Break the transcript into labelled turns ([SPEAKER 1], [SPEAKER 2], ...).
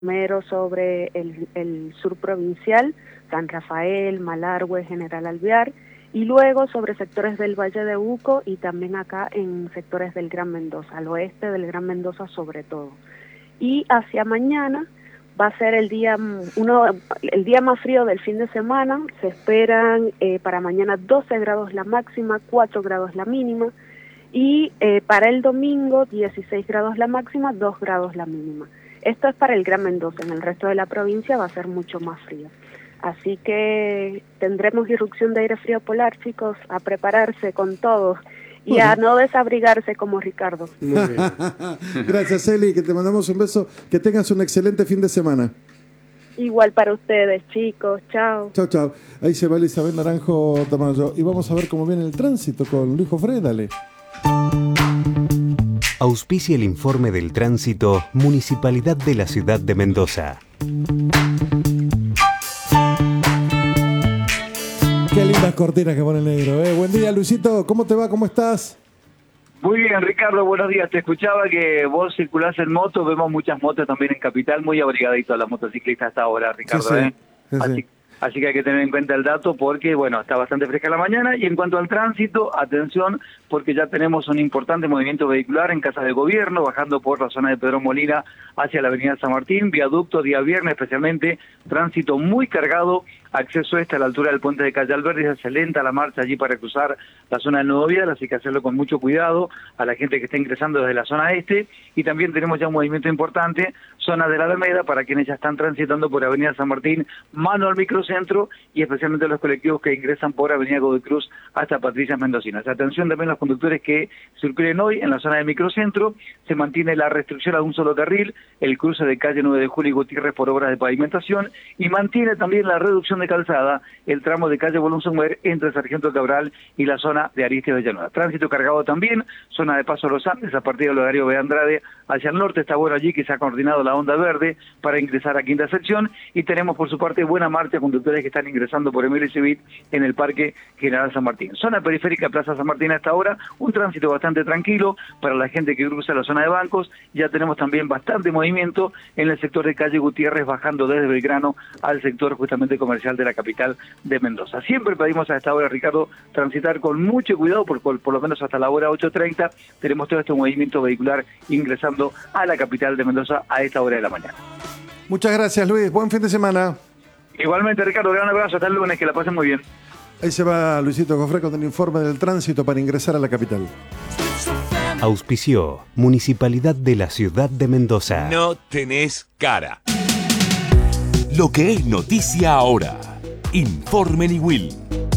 [SPEAKER 1] primero sobre el sur provincial, San Rafael, Malargüe, General Alvear, y luego sobre sectores del Valle de Uco y también acá en sectores del Gran Mendoza, al oeste del Gran Mendoza sobre todo. Y hacia mañana va a ser el día más frío del fin de semana. Se esperan para mañana 12 grados la máxima, 4 grados la mínima, y para el domingo 16 grados la máxima, 2 grados la mínima. Esto es para el Gran Mendoza. En el resto de la provincia va a ser mucho más frío. Así que tendremos irrupción de aire frío polar, chicos, a prepararse con todos y a no desabrigarse como Ricardo.
[SPEAKER 2] Muy bien. Gracias, Eli, que te mandamos un beso. Que tengas un excelente fin de semana.
[SPEAKER 1] Igual para ustedes, chicos. Chao.
[SPEAKER 2] Chao, chao. Ahí se va Isabel Naranjo Tamayo. Y vamos a ver cómo viene el tránsito con Luis Jofre. Dale.
[SPEAKER 3] Auspicia el informe del tránsito Municipalidad de la Ciudad de Mendoza.
[SPEAKER 2] Qué lindas cortinas que pone el negro. Buen día, Luisito. ¿Cómo te va? ¿Cómo estás?
[SPEAKER 4] Muy bien, Ricardo. Buenos días. Te escuchaba que vos circulás en moto. Vemos muchas motos también en Capital. Muy abrigaditos las motociclistas hasta ahora, Ricardo.
[SPEAKER 2] Sí, sí. Sí,
[SPEAKER 4] Así que hay que tener en cuenta el dato porque, bueno, está bastante fresca la mañana. Y en cuanto al tránsito, atención, porque ya tenemos un importante movimiento vehicular en Casa de Gobierno, bajando por la zona de Pedro Molina hacia la avenida San Martín, viaducto día viernes especialmente, tránsito muy cargado, acceso a la altura del puente de Calle Alberdi, se lenta la marcha allí para cruzar la zona del Nuevo Vial, así que hacerlo con mucho cuidado a la gente que está ingresando desde la zona este, y también tenemos ya un movimiento importante, zona de la Alameda, para quienes ya están transitando por avenida San Martín, mano al microcentro, y especialmente los colectivos que ingresan por avenida Godoy Cruz hasta Patricias Mendocinas. Atención también a los conductores que circulen hoy en la zona del microcentro, se mantiene la restricción a un solo carril, el cruce de calle 9 de Julio y Gutiérrez por obras de pavimentación, y mantiene también la reducción de calzada, el tramo de calle Bolón Sommer entre Sargento Cabral y la zona de Aristia Villanueva. Tránsito cargado también, zona de Paso Los Andes, a partir del horario de Andrade hacia el norte, está bueno allí que se ha coordinado la onda verde para ingresar a quinta sección, y tenemos por su parte buena marcha conductores que están ingresando por Emilio Civit en el Parque General San Martín. Zona periférica Plaza San Martín a esta hora, un tránsito bastante tranquilo para la gente que cruza la zona de bancos. Ya tenemos también bastante movimiento en el sector de calle Gutiérrez, bajando desde Belgrano al sector justamente comercial de la capital de Mendoza. Siempre pedimos a esta hora, Ricardo, transitar con mucho cuidado, por lo menos hasta la hora 8:30 tenemos todo este movimiento vehicular ingresando a la capital de Mendoza a esta hora de la mañana.
[SPEAKER 2] Muchas gracias, Luis. Buen fin de semana.
[SPEAKER 4] Igualmente, Ricardo, gran abrazo, hasta el lunes, que la pasen muy bien.
[SPEAKER 2] Ahí se va Luisito Jofre con el informe del tránsito para ingresar a la capital.
[SPEAKER 3] Auspició Municipalidad de la Ciudad de Mendoza.
[SPEAKER 5] No tenés cara. Lo que es noticia ahora. Informe Niwil.